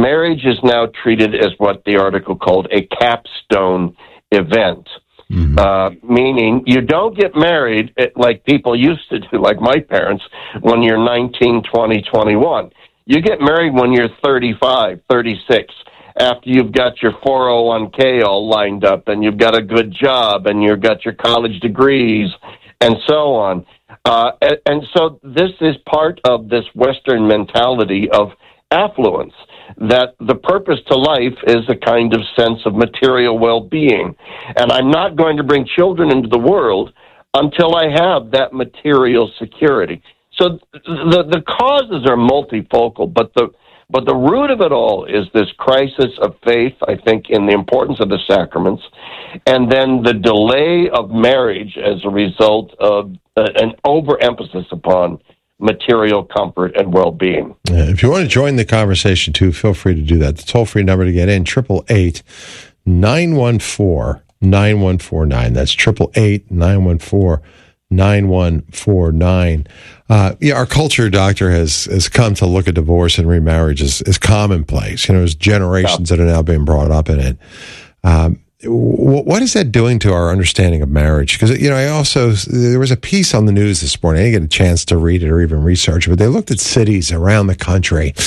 marriage is now treated as what the article called a capstone event. Meaning you don't get married like people used to do, like my parents, when you're 19, 20, 21. You get married when you're 35, 36, after you've got your 401k all lined up and you've got a good job and you've got your college degrees and so on. And so this is part of this Western mentality of affluence, that the purpose to life is a kind of sense of material well-being. And I'm not going to bring children into the world until I have that material security. So the causes are multifocal, but the root of it all is this crisis of faith, I think, in the importance of the sacraments, and then the delay of marriage as a result of an overemphasis upon material comfort and well-being. If you want to join the conversation, too, feel free to do that. The toll-free number to get in, 888-914-9149. That's 888-914-9149. Our culture, Doctor, has come to look at divorce and remarriage as commonplace. There's generations that are now being brought up in it. What is that doing to our understanding of marriage? Because, there was a piece on the news this morning. I didn't get a chance to read it or even research it, but they looked at cities around the country